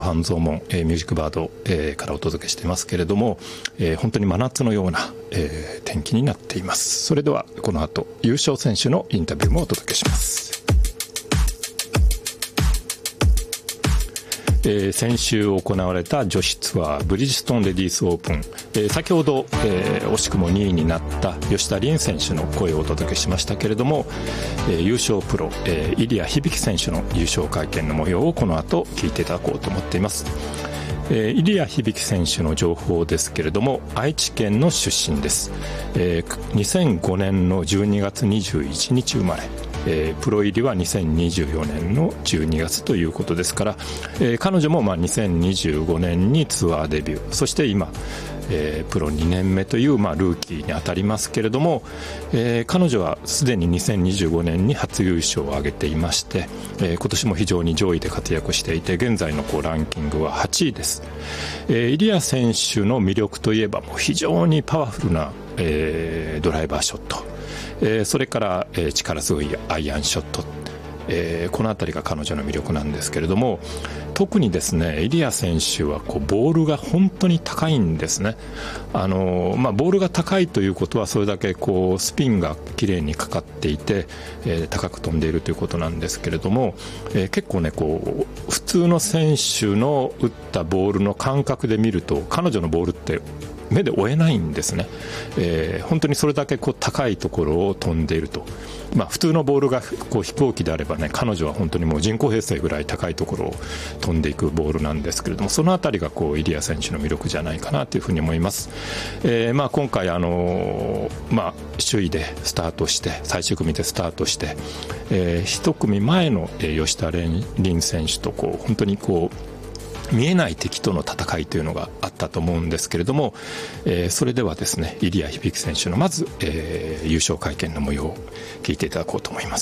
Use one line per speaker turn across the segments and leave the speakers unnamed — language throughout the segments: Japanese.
半蔵門、ミュージックバード、からお届けしていますけれども、本当に真夏のような、天気になっています。それではこの後優勝選手のインタビューもお届けします。先週行われた女子ツアーブリヂストンレディースオープン、先ほど、惜しくも2位になった吉田鈴選手の声をお届けしましたけれども、優勝プロ、入谷響選手の優勝会見の模様をこの後聞いていただこうと思っています。入谷響選手の情報ですけれども、愛知県の出身です。2005年の12月21日生まれ、プロ入りは2024年の12月ということですから、彼女も2025年にツアーデビュー、そして今、プロ2年目という、ルーキーに当たりますけれども、彼女はすでに2025年に初優勝を挙げていまして、今年も非常に上位で活躍していて、現在のランキングは8位です。入谷選手の魅力といえば、もう非常にパワフルな、ドライバーショット、それから、力強いアイアンショット、この辺りが彼女の魅力なんですけれども、特にですね、入谷選手はボールが本当に高いんですね。ボールが高いということはそれだけスピンがきれいにかかっていて、高く飛んでいるということなんですけれども、結構ね普通の選手の打ったボールの感覚で見ると、彼女のボールって目で追えないんですね。本当にそれだけ高いところを飛んでいると。普通のボールが飛行機であればね、彼女は本当にもう人工衛星ぐらい高いところを飛んでいくボールなんですけれども、そのあたりが入谷選手の魅力じゃないかなというふうに思います。今回首位でスタートして、最終組でスタートして、一組前の吉田鈴選手と本当に見えない敵との戦いというのがあったと思うんですけれども、それではですね、入谷響選手のまず、優勝会見の模様を聞いていただこうと思います。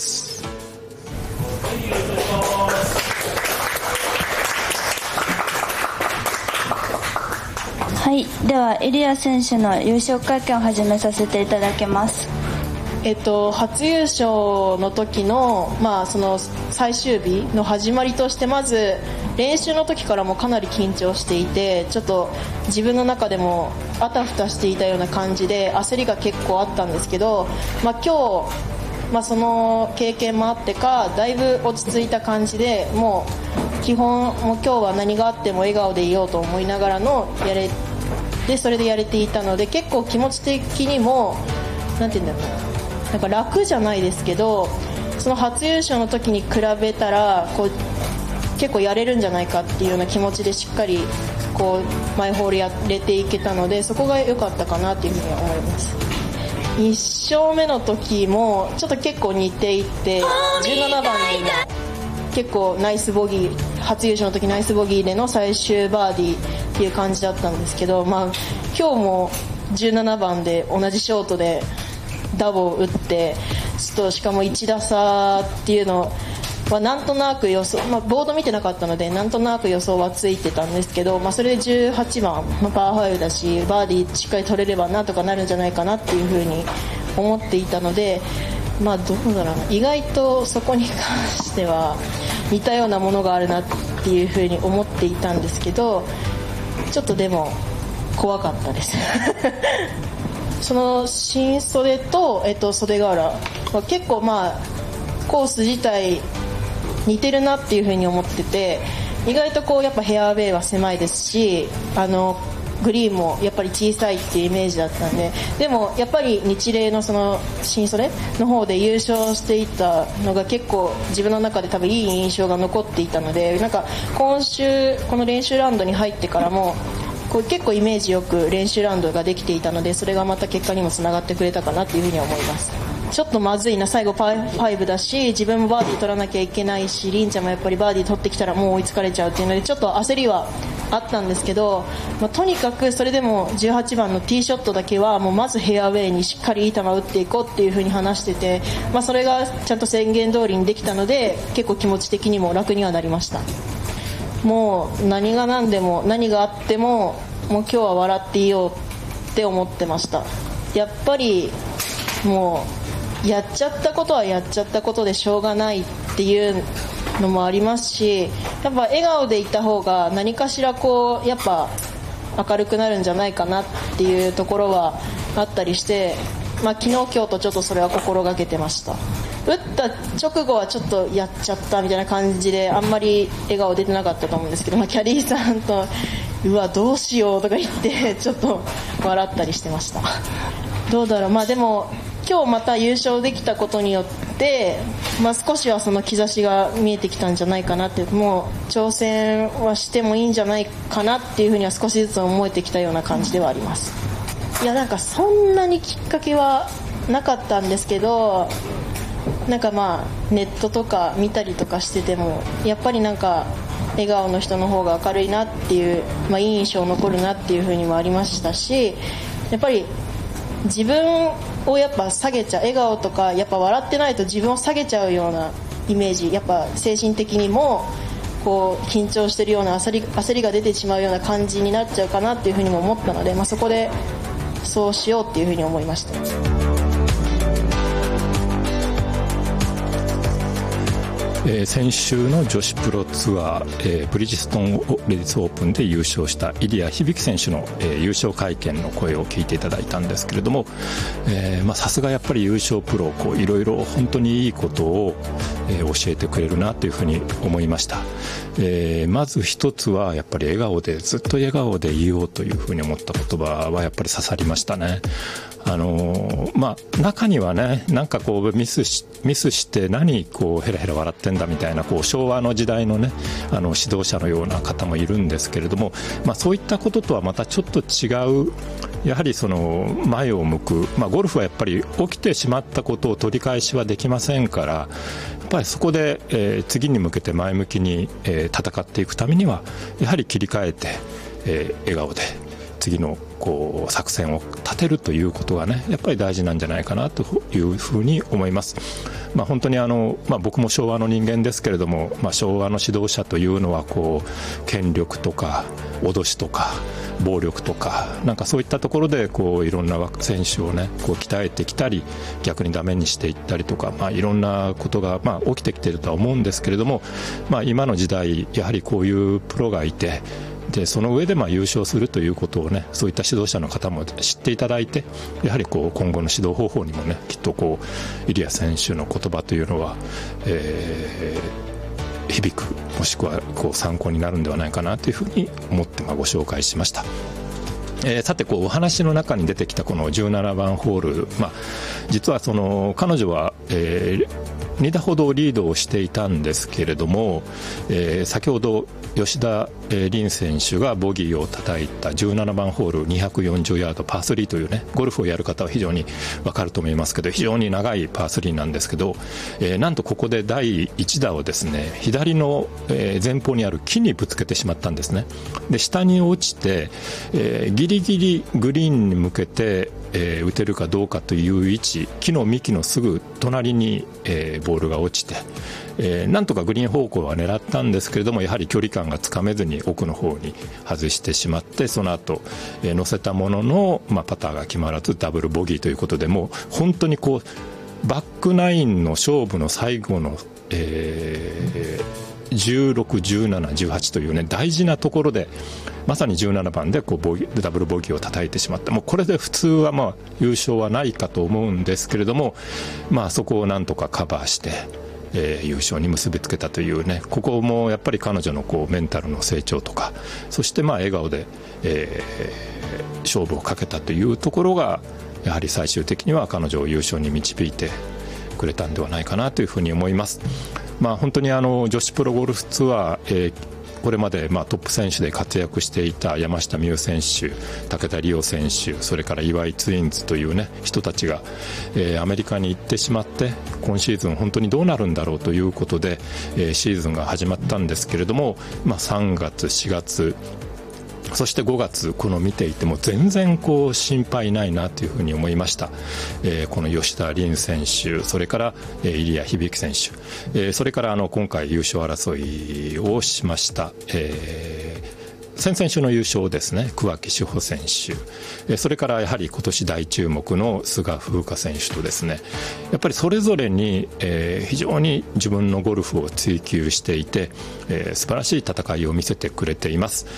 はい、では入谷選手の優勝会見を始めさせていただきます。
初優勝の時の、その最終日の始まりとして、まず練習の時からもかなり緊張していて、ちょっと自分の中でもあたふたしていたような感じで焦りが結構あったんですけど、今日、その経験もあってかだいぶ落ち着いた感じで、もう基本もう今日は何があっても笑顔でいようと思いながらのそれでやれていたので、結構気持ち的にもなんて言うんだろうな、なんか楽じゃないですけど、その初優勝の時に比べたら結構やれるんじゃないかっていうような気持ちでしっかりマイホールやれていけたので、そこが良かったかなっていうふうには思います。1勝目の時もちょっと結構似ていて、17番でも結構ナイスボギー、初優勝の時ナイスボギーでの最終バーディーっていう感じだったんですけど、今日も17番で同じショートでダボを打って、ちょっとしかも1打差っていうのはなんとなく予想、ボード見てなかったのでなんとなく予想はついてたんですけど、それで18番、パー5だしバーディーしっかり取れればなんとかなるんじゃないかなっていうふうに思っていたので、どうだろうな、意外とそこに関しては似たようなものがあるなっていうふうに思っていたんですけど、ちょっとでも怖かったですその新袖と、袖ヶ浦は結構コース自体似てるなっていう風に思ってて、意外とやっぱフェアウェイは狭いですし、グリーンもやっぱり小さいっていうイメージだったんで、でもやっぱり日例のその新袖の方で優勝していたのが結構自分の中で多分いい印象が残っていたので、なんか今週この練習ラウンドに入ってからも結構イメージよく練習ラウンドができていたので、それがまた結果にもつながってくれたかなというふうには思います。ちょっとまずいな、最後パー5だし自分もバーディー取らなきゃいけないし、リンちゃんもやっぱりバーディー取ってきたらもう追いつかれちゃうっていうのでちょっと焦りはあったんですけど、とにかくそれでも18番のティーショットだけはもうまずフェアウェイにしっかりいい球を打っていこうっていうふうに話してて、それがちゃんと宣言通りにできたので結構気持ち的にも楽にはなりました。もう何が何でも何があってももう今日は笑っていようって思ってました。やっぱりもうやっちゃったことはやっちゃったことでしょうがないっていうのもありますし、やっぱ笑顔でいた方が何かしらこうやっぱ明るくなるんじゃないかなっていうところはあったりして、昨日今日とちょっとそれは心がけてました。打った直後はちょっとやっちゃったみたいな感じであんまり笑顔出てなかったと思うんですけど、キャディーさんとうわどうしようとか言ってちょっと笑ったりしてました。どうだろう、でも今日また優勝できたことによって、少しはその兆しが見えてきたんじゃないかなって、もう挑戦はしてもいいんじゃないかなっていうふうには少しずつ思えてきたような感じではあります。いや、なんかそんなにきっかけはなかったんですけど、なんかネットとか見たりとかしててもやっぱりなんか笑顔の人の方が明るいなっていう、いい印象残るなっていうふうにもありましたし、やっぱり自分をやっぱ下げちゃう、笑顔とかやっぱ笑ってないと自分を下げちゃうようなイメージ、やっぱ精神的にもこう緊張してるような焦りが出てしまうような感じになっちゃうかなっていうふうにも思ったので、そこでそうしようっていうふうに思いました。
先週の女子プロツアー、ブリヂストンレディスオープンで優勝した入谷響選手の、優勝会見の声を聞いていただいたんですけれども、さすがやっぱり優勝プロ、いろいろ本当にいいことを、教えてくれるなというふうに思いました。まず一つはやっぱり笑顔で、ずっと笑顔でいようというふうに思った言葉はやっぱり刺さりましたね。中にはね、なんかこうミスして何こうヘラヘラ笑ってんだみたいな、こう昭和の時代のね指導者のような方もいるんですけれども、そういったこととはまたちょっと違う、やはりその前を向く、ゴルフはやっぱり起きてしまったことを取り返しはできませんから、やっぱりそこで、次に向けて前向きに、戦っていくためにはやはり切り替えて、笑顔で次のこう作戦を立てるということがね、やっぱり大事なんじゃないかなというふうに思います。本当に僕も昭和の人間ですけれども、昭和の指導者というのはこう権力とか脅しとか暴力とか、なんかそういったところでこういろんな選手をねこう鍛えてきたり、逆にダメにしていったりとか、いろんなことが起きてきているとは思うんですけれども、今の時代やはりこういうプロがいて、でその上で優勝するということをね、そういった指導者の方も知っていただいて、やはりこう今後の指導方法にもね、きっとこう入谷選手の言葉というのは、響く、もしくはこう参考になるんではないかなというふうに思ってご紹介しました。さて、こうお話の中に出てきたこの17番ホール、実はその彼女は、2打ほどリードをしていたんですけれども、先ほど吉田鈴選手がボギーを叩いた17番ホール240ヤードパー3というね、ゴルフをやる方は非常に分かると思いますけど、非常に長いパー3なんですけど、なんとここで第1打をですね、左の前方にある木にぶつけてしまったんですね。で下に落ちて、ギリギリグリーンに向けて打てるかどうかという位置、木の幹のすぐ隣に、ボールが落ちて、なんとかグリーン方向は狙ったんですけれども、やはり距離感がつかめずに奥の方に外してしまって、その後、乗せたものの、パターが決まらずダブルボギーということで、もう本当にこうバックナインの勝負の最後の、16、17、18というね、大事なところでまさに17番でこうダブルボギーを叩いてしまった。もうこれで普通は優勝はないかと思うんですけれども、そこをなんとかカバーして、優勝に結びつけたというね、ここもやっぱり彼女のこうメンタルの成長とか、そして笑顔で、勝負をかけたというところが、やはり最終的には彼女を優勝に導いてくれたんではないかなというふうに思います。本当に女子プロゴルフツアー、これまでトップ選手で活躍していた山下美夢有選手、武田理央選手、それから岩井ツインズというね人たちが、アメリカに行ってしまって、今シーズン本当にどうなるんだろうということで、シーズンが始まったんですけれども、3月4月そして5月、この見ていても全然こう心配ないなというふうに思いました。この吉田鈴選手、それから入谷響選手、それから今回優勝争いをしました、 先々週の優勝ですね、桑木志帆選手、それからやはり今年大注目の菅風花選手とですね、やっぱりそれぞれに、非常に自分のゴルフを追求していて、素晴らしい戦いを見せてくれています。